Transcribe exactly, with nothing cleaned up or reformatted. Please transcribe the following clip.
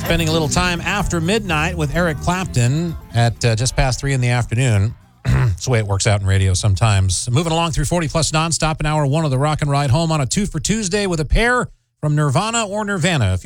Spending a little time after midnight with Eric Clapton at uh, just past three in the afternoon. It's the way it works out in radio sometimes. Moving along through forty plus nonstop, an hour one of the Rock and Ride home on a two for Tuesday with a pair from Nirvana or Nirvana. If you